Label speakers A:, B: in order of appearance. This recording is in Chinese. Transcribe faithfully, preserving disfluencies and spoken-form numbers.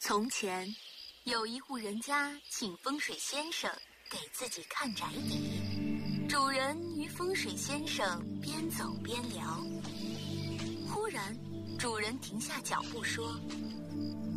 A: 从前，有一户人家请风水先生给自己看宅邸。主人与风水先生边走边聊，忽然，主人停下脚步说：“